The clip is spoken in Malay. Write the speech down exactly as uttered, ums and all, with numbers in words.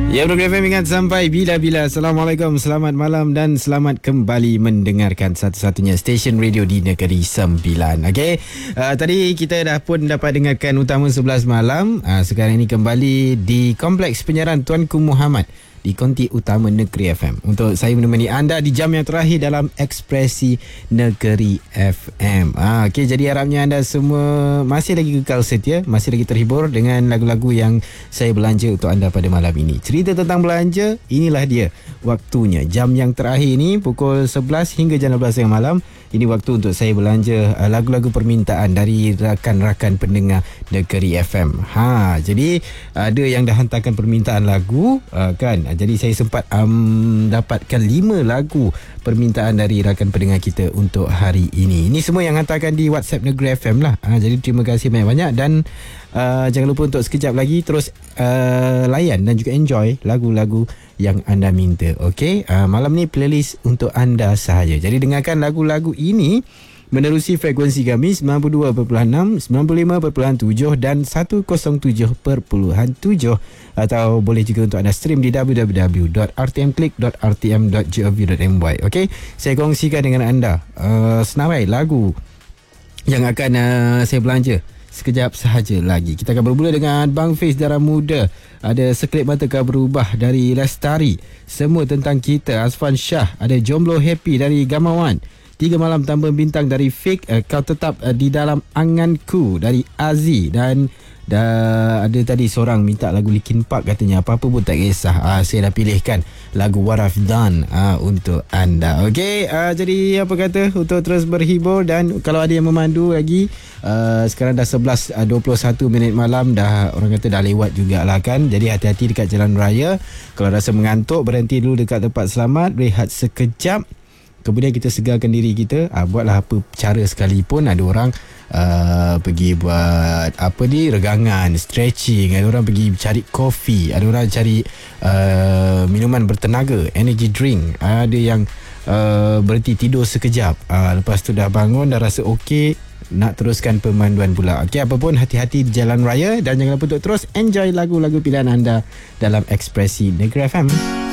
Ya, Negeri F M ingat sampai bila-bila. Assalamualaikum, selamat malam dan selamat kembali mendengarkan satu-satunya stesen radio di Negeri Sembilan. Okey, uh, tadi kita dah pun dapat dengarkan Utama sebelas malam. Uh, sekarang ini kembali di Kompleks Penyiaran Tuanku Muhammad di Konti Utama Negeri F M untuk saya menemani anda di jam yang terakhir dalam Ekspresi Negeri F M. Ah, okey, jadi harapnya anda semua masih lagi kekal setia, masih lagi terhibur dengan lagu-lagu yang saya belanja untuk anda pada malam ini. Cerita tentang belanja, inilah dia waktunya. Jam yang terakhir ini pukul sebelas hingga jam dua belas tengah malam. Ini waktu untuk saya belanja uh, lagu-lagu permintaan dari rakan-rakan pendengar Negeri F M. Ha, jadi ada yang dah hantarkan permintaan lagu, uh, kan? Jadi saya sempat um, dapatkan lima lagu permintaan dari rakan pendengar kita untuk hari ini. Ini semua yang hantarkan di WhatsApp Negeri F M lah. Ha, jadi terima kasih banyak-banyak dan uh, jangan lupa untuk sekejap lagi terus uh, layan dan juga enjoy lagu-lagu yang anda minta. Okey, uh, malam ni playlist untuk anda sahaja. Jadi dengarkan lagu-lagu ini menerusi frekuensi kami sembilan puluh dua perpuluhan enam, sembilan puluh lima perpuluhan tujuh dan seratus tujuh perpuluhan tujuh, atau boleh juga untuk anda stream di w w w dot r t m click dot r t m dot gov dot m y. Okey, saya kongsikan dengan anda uh, senarai lagu yang akan uh, saya belanja sekejap sahaja lagi. Kita akan bermula dengan Bang Fiz Darah Muda. Ada Sekelip Mata Kau Berubah dari Lestari. Semua Tentang Kita, Azfan Shah. Ada Jomblo Happy dari Gamawan. Tiga Malam Tanpa Bintang dari Fik. uh, Kau Tetap uh, di Dalam Anganku dari Azi. Dan dah ada tadi seorang minta lagu Linkin Park, katanya apa-apa pun tak kisah. uh, Saya dah pilihkan lagu What I've Done uh, untuk anda. Okey, uh, jadi apa kata, untuk terus berhibur. Dan kalau ada yang memandu lagi, uh, sekarang dah sebelas dua puluh satu minit malam, dah orang kata dah lewat jugalah kan. Jadi hati-hati dekat jalan raya. Kalau rasa mengantuk, berhenti dulu dekat tempat selamat, rehat sekejap. Kemudian kita segarkan diri kita. uh, Buatlah apa cara sekalipun. Ada orang uh, pergi buat apa ni, regangan, stretching. Ada orang pergi cari kopi. Ada orang cari uh, minuman bertenaga, energy drink. Ada yang uh, berhenti tidur sekejap. uh, Lepas tu dah bangun, dah rasa okey, nak teruskan pemanduan pula. Okey, apa pun hati-hati di jalan raya. Dan jangan lupa untuk terus enjoy lagu-lagu pilihan anda dalam Ekspresi Negeri F M.